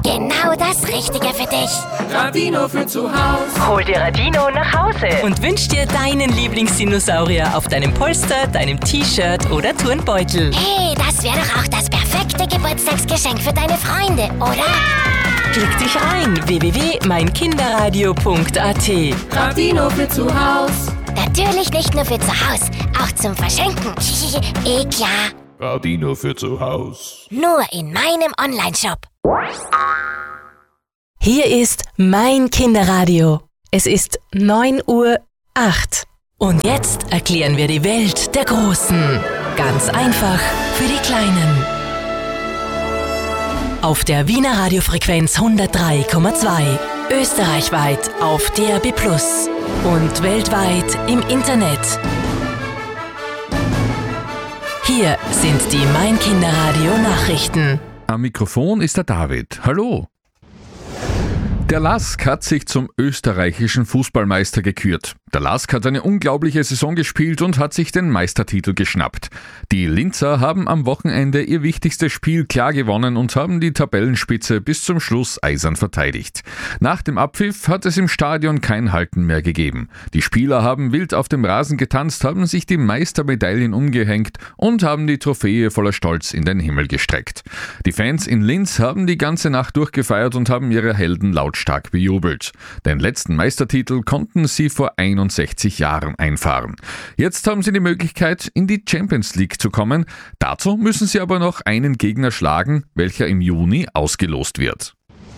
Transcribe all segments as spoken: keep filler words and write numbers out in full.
Genau das Richtige für dich. Radino für zu Hause. Hol dir Radino nach Hause Und wünsch dir deinen Lieblingsdinosaurier auf deinem Polster, deinem T-Shirt oder Turnbeutel. Hey, das wäre doch auch das perfekte Geburtstagsgeschenk für deine Freunde, oder? Klick dich ein, w w w punkt mein kinderradio punkt a t. Radino für zu Hause. Natürlich nicht nur für zu Hause, auch zum Verschenken. Eh klar. Radino für zu Hause. Nur in meinem Onlineshop. Hier ist mein Kinderradio. Es ist neun Uhr acht. Und jetzt erklären wir die Welt der Großen. Ganz einfach für die Kleinen. Auf der Wiener Radiofrequenz hundertdrei Komma zwei. Österreichweit auf D A B plus. Und weltweit im Internet. Hier sind die Mein Kinderradio Nachrichten. Am Mikrofon ist der David. Hallo. Der Lask hat sich zum österreichischen Fußballmeister gekürt. Der Lask hat eine unglaubliche Saison gespielt und hat sich den Meistertitel geschnappt. Die Linzer haben am Wochenende ihr wichtigstes Spiel klar gewonnen und haben die Tabellenspitze bis zum Schluss eisern verteidigt. Nach dem Abpfiff hat es im Stadion kein Halten mehr gegeben. Die Spieler haben wild auf dem Rasen getanzt, haben sich die Meistermedaillen umgehängt und haben die Trophäe voller Stolz in den Himmel gestreckt. Die Fans in Linz haben die ganze Nacht durchgefeiert und haben ihre Helden lautstark bejubelt. Den letzten Meistertitel konnten sie vor einundsechzig Jahren einfahren. Jetzt haben sie die Möglichkeit, in die Champions League zu kommen. Dazu müssen sie aber noch einen Gegner schlagen, welcher im Juni ausgelost wird.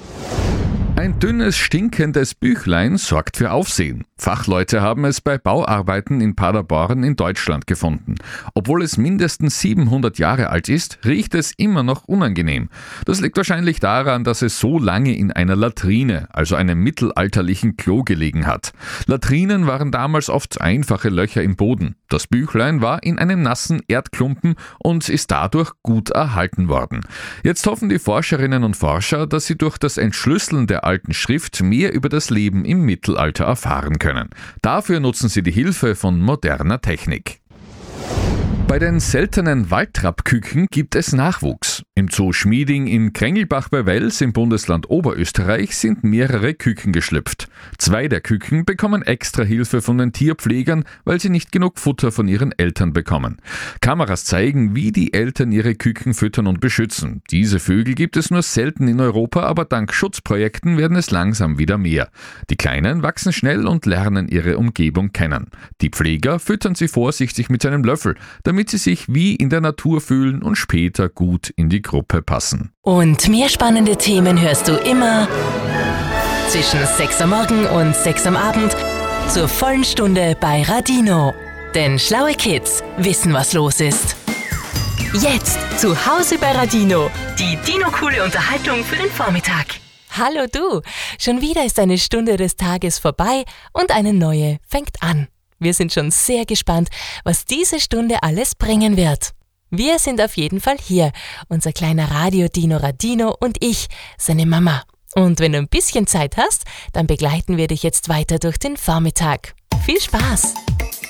Ein dünnes, stinkendes Büchlein sorgt für Aufsehen. Fachleute haben es bei Bauarbeiten in Paderborn in Deutschland gefunden. Obwohl es mindestens siebenhundert Jahre alt ist, riecht es immer noch unangenehm. Das liegt wahrscheinlich daran, dass es so lange in einer Latrine, also einem mittelalterlichen Klo, gelegen hat. Latrinen waren damals oft einfache Löcher im Boden. Das Büchlein war in einem nassen Erdklumpen und ist dadurch gut erhalten worden. Jetzt hoffen die Forscherinnen und Forscher, dass sie durch das Entschlüsseln der alten Schrift mehr über das Leben im Mittelalter erfahren können. Dafür nutzen sie die Hilfe von moderner Technik. Bei den seltenen Waldtrappküken gibt es Nachwuchs. Im Zoo Schmieding in Krengelbach bei Wels im Bundesland Oberösterreich sind mehrere Küken geschlüpft. Zwei der Küken bekommen extra Hilfe von den Tierpflegern, weil sie nicht genug Futter von ihren Eltern bekommen. Kameras zeigen, wie die Eltern ihre Küken füttern und beschützen. Diese Vögel gibt es nur selten in Europa, aber dank Schutzprojekten werden es langsam wieder mehr. Die Kleinen wachsen schnell und lernen ihre Umgebung kennen. Die Pfleger füttern sie vorsichtig mit einem Löffel, damit damit sie sich wie in der Natur fühlen und später gut in die Gruppe passen. Und mehr spannende Themen hörst du immer zwischen sechs am Morgen und sechs am Abend zur vollen Stunde bei Radino. Denn schlaue Kids wissen, was los ist. Jetzt zu Hause bei Radino. Die Dino-coole Unterhaltung für den Vormittag. Hallo du, schon wieder ist eine Stunde des Tages vorbei und eine neue fängt an. Wir sind schon sehr gespannt, was diese Stunde alles bringen wird. Wir sind auf jeden Fall hier, unser kleiner Radio-Dino Radino und ich, seine Mama. Und wenn du ein bisschen Zeit hast, dann begleiten wir dich jetzt weiter durch den Vormittag. Viel Spaß!